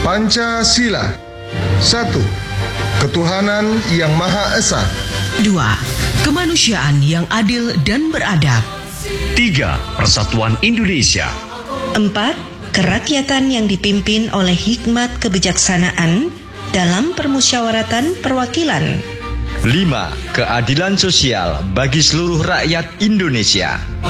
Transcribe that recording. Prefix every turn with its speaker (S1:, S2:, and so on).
S1: Pancasila. 1. Ketuhanan yang Maha Esa.
S2: 2. Kemanusiaan yang adil dan beradab.
S3: 3. Persatuan Indonesia.
S4: 4. Kerakyatan yang dipimpin oleh hikmat kebijaksanaan dalam permusyawaratan perwakilan.
S5: 5. Keadilan sosial bagi seluruh rakyat Indonesia.